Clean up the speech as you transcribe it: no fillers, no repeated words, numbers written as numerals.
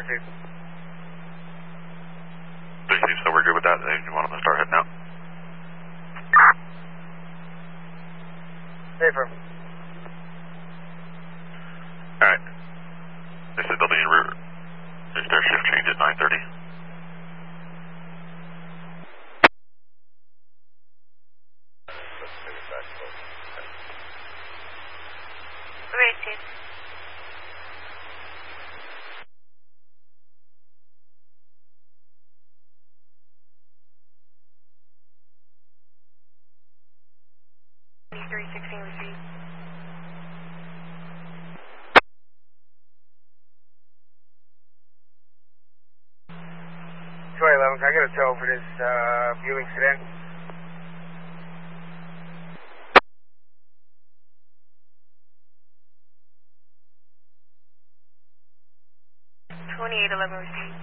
received. Received, so we're good with that. You want them to start heading out? Stay firm. Alright. They said they'll be en route. There's their shift change at 9:30. Received. Received. 211, can I get a tow for this Buick sedan? $28.11 received.